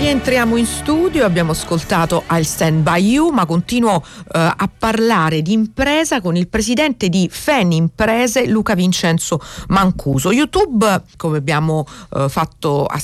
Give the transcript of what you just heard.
Rientriamo in studio, abbiamo ascoltato I'll Stand By You, ma continuo a parlare di impresa con il presidente di FENI Imprese, Luca Vincenzo Mancuso. YouTube, come abbiamo fatto